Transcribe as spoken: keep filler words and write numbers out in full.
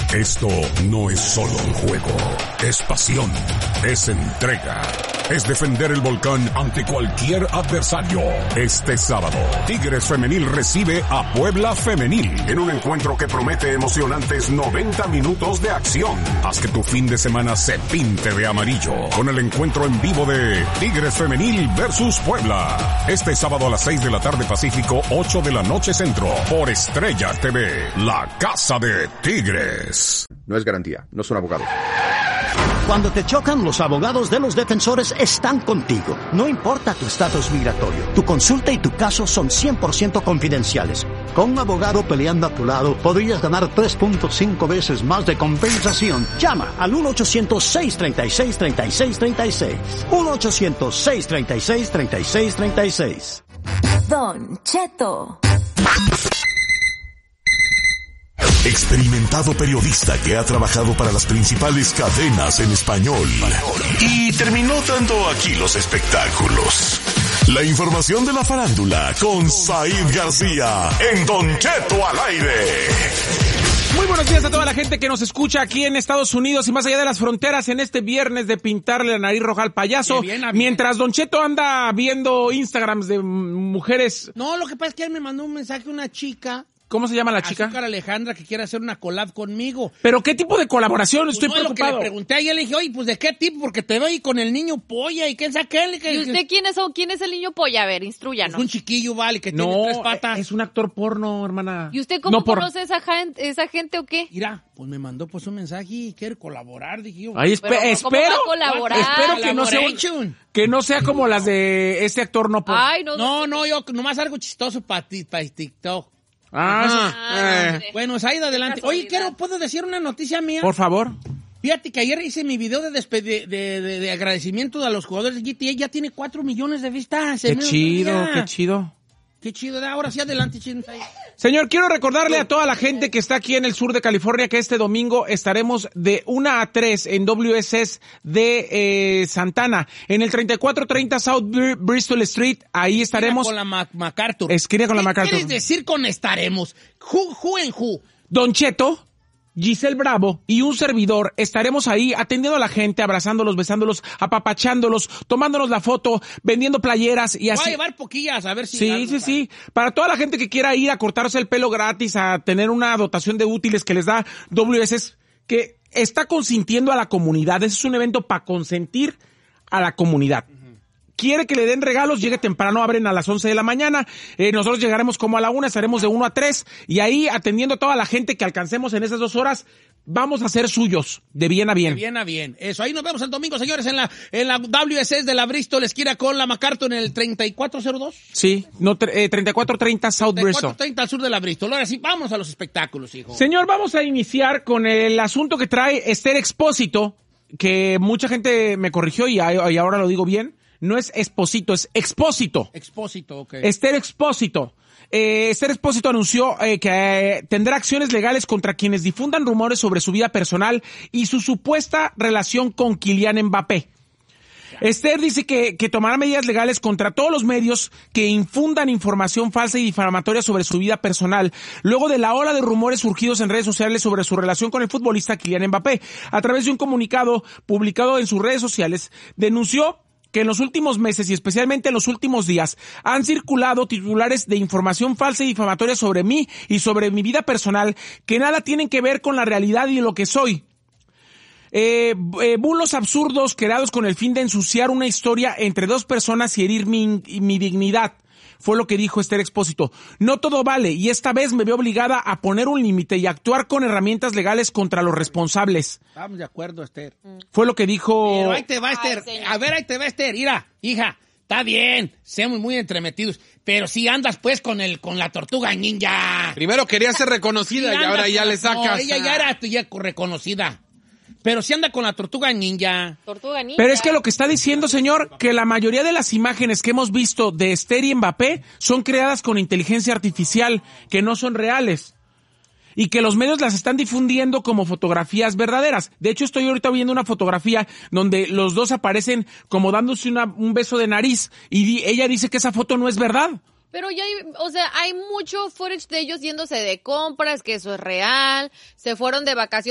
Esto no es solo un juego, es pasión, es entrega, es defender el volcán ante cualquier adversario. Este sábado, Tigres Femenil recibe a Puebla Femenil en un encuentro que promete emocionantes noventa minutos de acción. Haz que tu fin de semana se pinte de amarillo con el encuentro en vivo de Tigres Femenil versus Puebla. Este sábado a las seis de la tarde Pacífico, ocho de la noche Centro, por Estrella T V, la casa de Tigres. No es garantía, no son abogados. Cuando te chocan, los abogados de los defensores están contigo. No importa tu estatus migratorio, tu consulta y tu caso son cien por ciento confidenciales. Con un abogado peleando a tu lado, podrías ganar tres punto cinco veces más de compensación. Llama al uno ochocientos, seis treinta y seis, treinta y seis treinta y seis. uno ochocientos, seis treinta y seis, treinta y seis treinta y seis. Don Cheto. Experimentado periodista que ha trabajado para las principales cadenas en español y terminó dando aquí los espectáculos. La información de la farándula con Said García en Don Cheto al aire. Muy buenos días a toda la gente que nos escucha aquí en Estados Unidos y más allá de las fronteras en este viernes de pintarle la nariz roja al payaso. Bien, bien. Mientras Don Cheto anda viendo Instagrams de mujeres. No, lo que pasa es que él me mandó un mensaje una chica. ¿Cómo se llama la chica? Azúcar Alejandra, que quiere hacer una collab conmigo. ¿Pero qué tipo de colaboración? Pues Estoy no, preocupado. Lo que le pregunté a ella, le dije, oye, pues ¿de qué tipo? Porque te veo ahí con el niño polla y quién sabe qué. ¿Y usted quién es o quién es el niño polla? A ver, instruyanos. Es un chiquillo, vale, que no, tiene tres patas. Es un actor porno, hermana. ¿Y usted cómo no por... conoce esa gente, esa gente o qué? Mira, pues me mandó pues un mensaje y quiere colaborar, dije yo. Ay, espe- Pero, espero, colaborar? espero que no sea un, que no sea como las de este actor no por... Ay, no, no, no, yo nomás algo chistoso para ti, para TikTok. Ah, ah eh. Bueno, Saida, adelante. Oye, quiero, ¿puedo decir una noticia mía? Por favor. Fíjate que ayer hice mi video de, despe- de, de, de, de agradecimiento a los jugadores de G T A. Ya tiene cuatro millones de vistas. Qué chido, qué chido. Qué chido. Ahora sí, adelante, chido. Señor, quiero recordarle a toda la gente que está aquí en el sur de California que este domingo estaremos de una a tres en W S S de eh, Santana, en el treinta y cuatro treinta South Br- Bristol Street. Ahí estaremos. Con la Mac- MacArthur. Esquina con la MacArthur. ¿Qué quieres decir con estaremos? Who, who en who? Don Cheto, Giselle Bravo y un servidor estaremos ahí atendiendo a la gente, abrazándolos, besándolos, apapachándolos, tomándonos la foto, vendiendo playeras y así. Voy a llevar poquillas, a ver si... Sí, sí, sí. Para toda la gente que quiera ir a cortarse el pelo gratis, a tener una dotación de útiles que les da W S S, que está consintiendo a la comunidad. Ese es un evento para consentir a la comunidad. Quiere que le den regalos, llegue temprano, abren a las once de la mañana, eh, nosotros llegaremos como a la una, estaremos de uno a tres, y ahí atendiendo a toda la gente que alcancemos en esas dos horas, vamos a ser suyos, de bien a bien. De bien a bien, eso, ahí nos vemos el domingo, señores, en la en la W S S de la Bristol, esquina con la MacArthur, en el treinta y cuatro cero dos. Sí, no, eh, treinta y cuatro treinta South Bristol. treinta y cuatro treinta al sur de la Bristol. Ahora sí, vamos a los espectáculos, hijo. Señor, vamos a iniciar con el asunto que trae Esther Expósito, que mucha gente me corrigió y, y ahora lo digo bien. No es Expósito, es Expósito. Expósito, ok. Esther Expósito. Eh, Esther Expósito anunció eh, que eh, tendrá acciones legales contra quienes difundan rumores sobre su vida personal y su supuesta relación con Kylian Mbappé. Esther dice que, que tomará medidas legales contra todos los medios que infundan información falsa y difamatoria sobre su vida personal, luego de la ola de rumores surgidos en redes sociales sobre su relación con el futbolista Kylian Mbappé. A través de un comunicado publicado en sus redes sociales, denunció que en los últimos meses y especialmente en los últimos días han circulado titulares de información falsa y difamatoria sobre mí y sobre mi vida personal que nada tienen que ver con la realidad y lo que soy. Eh, eh, bulos absurdos creados con el fin de ensuciar una historia entre dos personas y herir mi, mi dignidad. Fue lo que dijo Esther Expósito. No todo vale y esta vez me veo obligada a poner un límite y actuar con herramientas legales contra los responsables. Estamos de acuerdo, Esther. Fue lo que dijo... Pero ahí te va, Esther. Ay, a ver, ahí te va, Esther. Mira, hija, está bien, seamos muy entremetidos, pero si andas pues con el con la tortuga ninja. Primero quería ser reconocida sí, y ahora ya le sacas. No, ella ya era ya reconocida. Pero si anda con la tortuga ninja. Tortuga ninja. Pero es que lo que está diciendo, señor, que la mayoría de las imágenes que hemos visto de Esther y Mbappé son creadas con inteligencia artificial, que no son reales. Y que los medios las están difundiendo como fotografías verdaderas. De hecho, estoy ahorita viendo una fotografía donde los dos aparecen como dándose una, un beso de nariz. Y di, ella dice que esa foto no es verdad. Pero ya hay, o sea, hay mucho footage de ellos yéndose de compras, que eso es real, se fueron de vacaciones.